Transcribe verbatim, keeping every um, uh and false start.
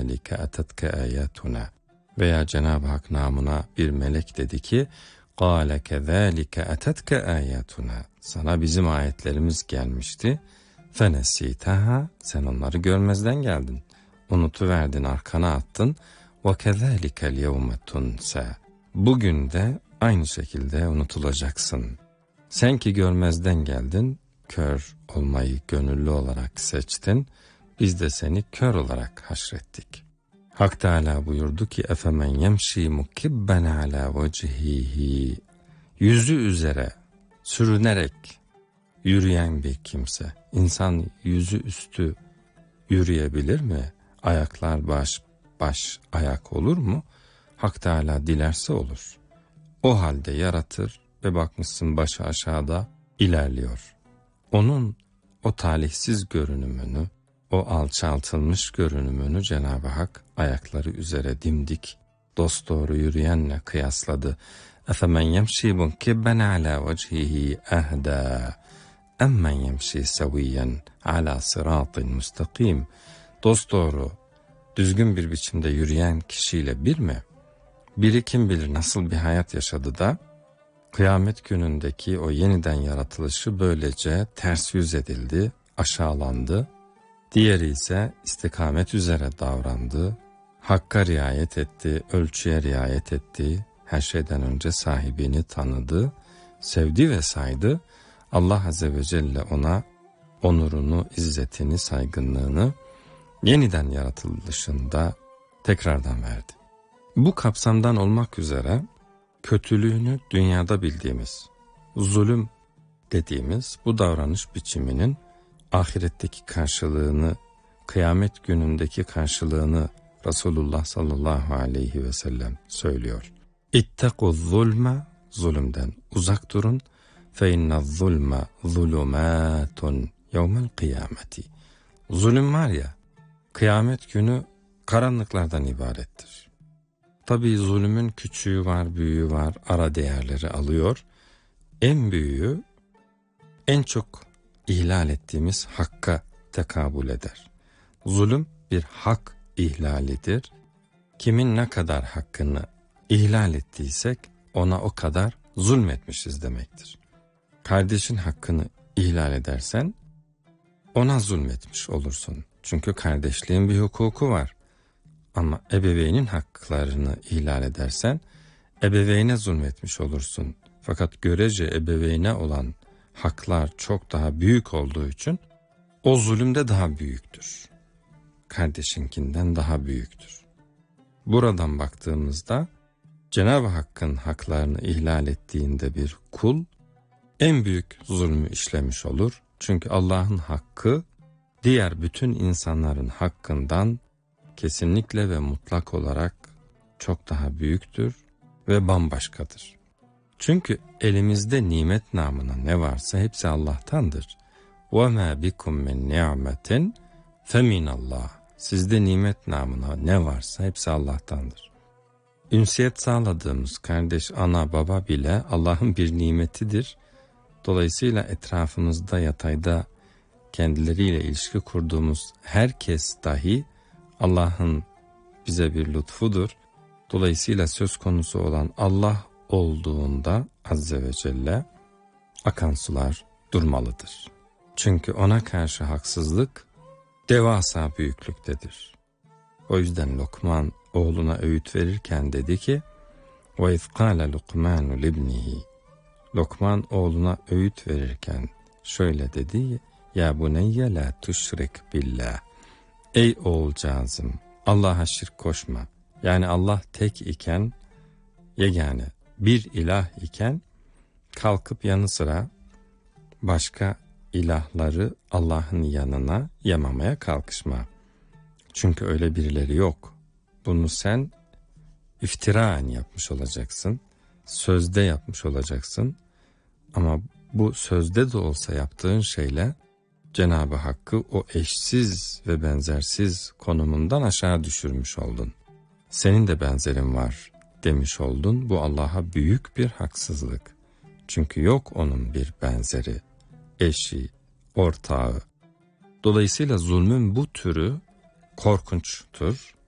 كَذَٰلِكَ اَتَتْكَ آيَاتُنَا veya Cenab-ı Hak namına bir melek dedi ki قَالَ كَذَٰلِكَ اَتَتْكَ آيَاتُنَا sana bizim ayetlerimiz gelmişti. فَنَسِيتَهَا sen onları görmezden geldin. Unutuverdin, arkana attın. وَكَذَٰلِكَ الْيَوْمَ تُنْسَى bugün de aynı şekilde unutulacaksın. Sen ki görmezden geldin, kör olmayı gönüllü olarak seçtin. Biz de seni kör olarak haşrettik. Hak Teâlâ buyurdu ki اَفَمَنْ يَمْشِي مُكِبَّنْ عَلَى وَجْهِهِ yüzü üzere sürünerek yürüyen bir kimse. İnsan yüzü üstü yürüyebilir mi? Ayaklar baş, baş ayak olur mu? Hak Teâlâ dilerse olur. O halde yaratır ve bakmışsın başı aşağıda ilerliyor. Onun o talihsiz görünümünü, o alçaltılmış görünümünü Cenab-ı Hak ayakları üzere dimdik, dosdoğru yürüyenle kıyasladı. اَفَمَنْ يَمْشِي مُنْكِبًا عَلَى وَجْهِهِ اَهْدَى اَمَّنْ يَمْشِي سَوِيًّا عَلَى صِرَاطٍ مُسْتَقِيمٍ dosdoğru, düzgün bir biçimde yürüyen kişiyle bir mi? Biri kim bilir nasıl bir hayat yaşadı da, kıyamet günündeki o yeniden yaratılışı böylece ters yüz edildi, aşağılandı. Diğeri ise istikamet üzere davrandı, hakka riayet etti, ölçüye riayet etti, her şeyden önce sahibini tanıdı, sevdi ve saydı. Allah Azze ve Celle ona onurunu, izzetini, saygınlığını yeniden yaratılışında tekrardan verdi. Bu kapsamdan olmak üzere kötülüğünü dünyada bildiğimiz, zulüm dediğimiz bu davranış biçiminin ahiretteki karşılığını, kıyamet günündeki karşılığını Resulullah sallallahu aleyhi ve sellem söylüyor. İttekû zulme, zulümden uzak durun. Fe inne zulme zulumâtun yevmel kıyameti. Zulüm var ya, kıyamet günü karanlıklardan ibarettir. Tabii zulümün küçüğü var, büyüğü var, ara değerleri alıyor. En büyüğü, en çok ihlal ettiğimiz hakka tekabül eder. Zulüm bir hak ihlalidir. Kimin ne kadar hakkını ihlal ettiysek ona o kadar zulmetmişiz demektir. Kardeşin hakkını ihlal edersen ona zulmetmiş olursun. Çünkü kardeşliğin bir hukuku var. Ama ebeveynin haklarını ihlal edersen ebeveyne zulmetmiş olursun. Fakat görece ebeveyne olan haklar çok daha büyük olduğu için o zulüm de daha büyüktür. Kardeşinkinden daha büyüktür. Buradan baktığımızda Cenab-ı Hakk'ın haklarını ihlal ettiğinde bir kul en büyük zulmü işlemiş olur. Çünkü Allah'ın hakkı diğer bütün insanların hakkından kesinlikle ve mutlak olarak çok daha büyüktür ve bambaşkadır. Çünkü elimizde nimet namına ne varsa hepsi Allah'tandır. وَمَا بِكُمْ مِنْ نِعْمَةٍ فَمِنَ اللّٰهِ Sizde nimet namına ne varsa hepsi Allah'tandır. Ünsiyet sağladığımız kardeş, ana, baba bile Allah'ın bir nimetidir. Dolayısıyla etrafımızda yatayda kendileriyle ilişki kurduğumuz herkes dahi Allah'ın bize bir lütfudur. Dolayısıyla söz konusu olan Allah olduğunda Azze ve Celle akan sular durmalıdır. Çünkü ona karşı haksızlık devasa büyüklüktedir. O yüzden Lokman oğluna öğüt verirken dedi ki وَاِذْ قَالَ لُقْمَانُ لِبْنِهِ Lokman oğluna öğüt verirken şöyle dedi: Ya buneyye la tuşrik billah. Ey oğulcağızım, Allah'a şirk koşma. Yani Allah tek iken, yegane bir ilah iken kalkıp yanı sıra başka ilahları Allah'ın yanına yamamaya kalkışma. Çünkü öyle birileri yok. Bunu sen iftiraen yapmış olacaksın, sözde yapmış olacaksın. Ama bu sözde de olsa yaptığın şeyle Cenab-ı Hakk'ı o eşsiz ve benzersiz konumundan aşağı düşürmüş oldun. Senin de benzerin var demiş oldun. Bu Allah'a büyük bir haksızlık. Çünkü yok onun bir benzeri, eşi, ortağı. Dolayısıyla zulmün bu türü korkunçtur.